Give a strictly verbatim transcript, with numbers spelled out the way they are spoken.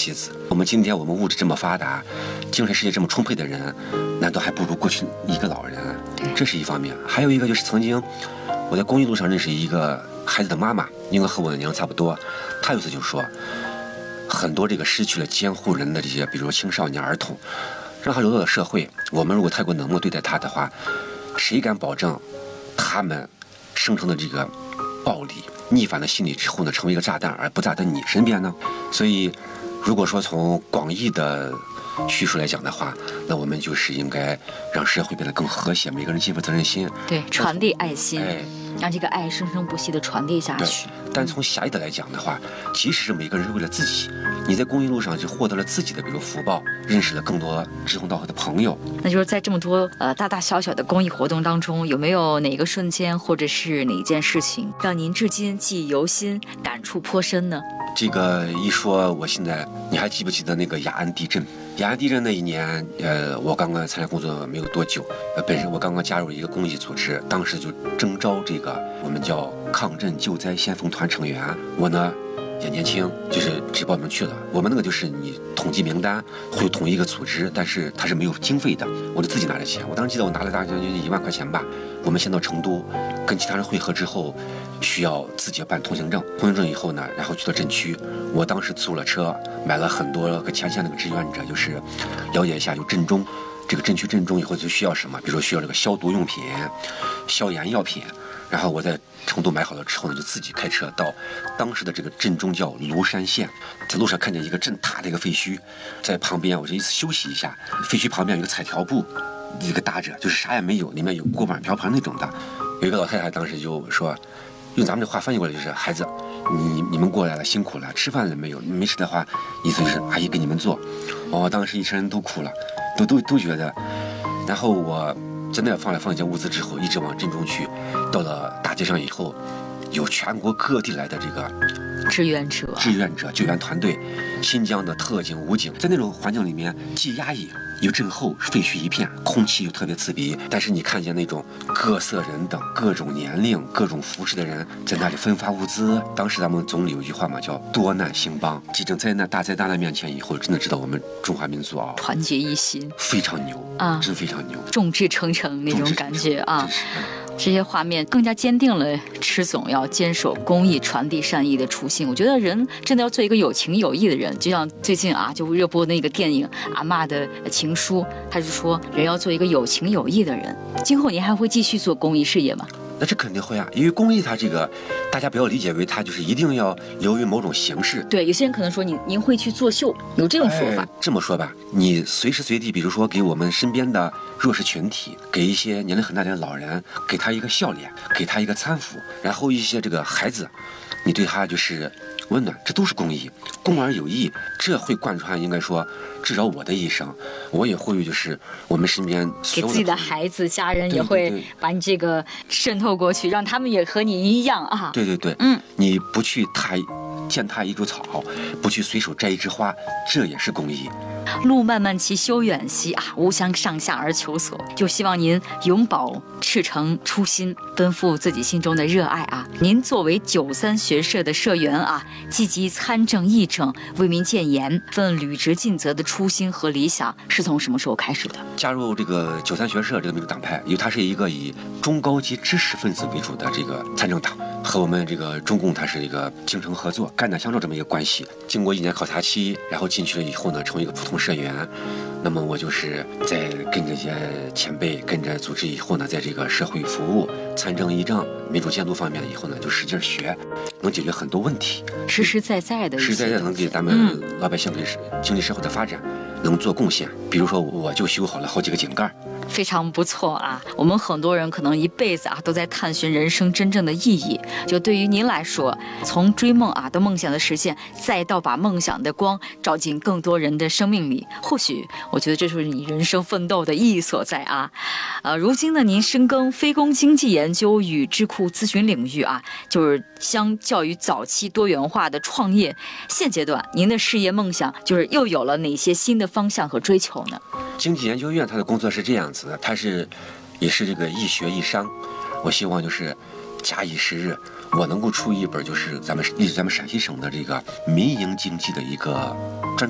妻子。我们今天我们物质这么发达，精神世界这么充沛的人，难道还不如过去一个老人？这是一方面。还有一个就是曾经我在公益路上认识一个孩子的妈妈，应该和我的年龄差不多。她有次就说，很多这个失去了监护人的这些，比如说青少年、儿童，让他流落了社会。我们如果太过冷漠对待他的话，谁敢保证他们生成的这个暴力逆反的心理之后呢，成为一个炸弹而不炸在你身边呢？所以，如果说从广义的叙述来讲的话，那我们就是应该让社会变得更和谐，每个人尽份责任心， 对，传递爱心。 哎， 让这个爱生生不息地传递下去。 但从狭义的来讲的话，即使是每个人是为了自己，你在公益路上就获得了自己的比如福报，认识了更多志同道合的朋友。 那就是在这么多呃大大小小的公益活动当中，有没有哪个瞬间或者是哪一件事情让您至今记忆犹新、感触颇深呢？ 这个一说，我现在你还记不记得那个雅安地震？雅安地震那一年，呃，我刚刚参加工作没有多久，呃，本身我刚刚加入一个公益组织，当时就征招这个我们叫抗震救灾先锋团成员。我呢也年轻，就是只报名去了。我们那个就是你统计名单会统一一个组织，但是它是没有经费的，我就自己拿着钱。我当时记得我拿了大概一万块钱吧。我们先到成都，跟其他人会合之后，需要自己办通行证。通行证以后呢，然后去到镇区。我当时租了车，买了很多个前线那个志愿者，就是了解一下有震中，这个镇区震中以后就需要什么，比如说需要这个消毒用品、消炎药品。然后我在成都买好了之后呢，就自己开车到当时的这个镇中叫庐山县，在路上看见一个震塌的一个废墟，在旁边我就一次休息一下，废墟旁边有个彩条布，一个搭着，就是啥也没有，里面有锅碗瓢盆那种的。有一个老太太当时就说，用咱们这话翻译过来就是，孩子，你你们过来了，辛苦了，吃饭了没有？没吃的话，意思就是阿姨给你们做。哦，当时一车人都哭了，都都都觉得。然后我真的放了放一些物资之后，一直往镇中去。到了大街上以后，有全国各地来的这个志愿者、 志愿者救援团队，新疆的特警、武警，在那种环境里面既压抑又震后，废墟一片，空气又特别刺鼻。但是你看见那种各色人等、各种年龄、各种服饰的人在那里分发物资。当时咱们总理有一句话嘛，叫多难兴邦。这种灾难、大灾大难面前以后，真的知道我们中华民族啊， 团结一心， 非常牛啊，真非常牛， 众志成城那种感觉啊。这些画面更加坚定了迟总要坚守公益、传递善意的初心。我觉得人真的要做一个有情有义的人，就像最近啊，就热播那个电影《阿嬷的情书》，他就说人要做一个有情有义的人。今后您还会继续做公益事业吗？ 那这肯定会啊，因为公益它这个，大家不要理解为它就是一定要流于某种形式。 对，有些人可能说您您会去作秀，有这种说法。 哎、这么说吧，你随时随地，比如说给我们身边的弱势群体，给一些年龄很大的老人，给他一个笑脸，给他一个搀扶，然后一些这个孩子，你对他就是温暖，这都是公益，公而有益，这会贯穿，应该说至少我的一生。我也呼吁就是我们身边所有的给自己的孩子、家人也会把你这个渗透过去，让他们也和你一样啊。 对对对， 嗯， 你不去踏践踏一株草，不去随手摘一枝花，这也是公益。 路漫漫其修远兮啊，吾将上下而求索。就希望您永葆赤诚初心，奔赴自己心中的热爱啊。您作为九三学社的社员啊，积极参政议政，为民建言，奋履职尽责的初心和理想是从什么时候开始的？ 加入这个九三学社这个民主党派，因为它是一个以中高级知识分子为主的这个参政党，和我们这个中共它是一个精诚合作、肝胆相照这么一个关系。经过一年考察期，然后进去了以后呢，成为一个普通社员。那么我就是在跟这些前辈、跟着组织以后呢，在这个社会服务、参政议政、民主监督方面以后呢，就使劲学，能解决很多问题， 实实在在的， 实实在在能给咱们老百姓给经济社会的发展能做贡献。比如说，我就修好了好几个井盖。 非常不错啊！我们很多人可能一辈子啊都在探寻人生真正的意义。就对于您来说，从追梦啊到梦想的实现，再到把梦想的光照进更多人的生命里，或许我觉得这就是你人生奋斗的意义所在啊！呃，如今呢，您深耕非公经济研究与智库咨询领域啊，就是相较于早期多元化的创业，现阶段您的事业梦想就是又有了哪些新的方向和追求呢？ 经济研究院它的工作是这样子的，它是也是这个一学一商，我希望就是假以时日，我能够出一本就是咱们咱们陕西省的这个民营经济的一个专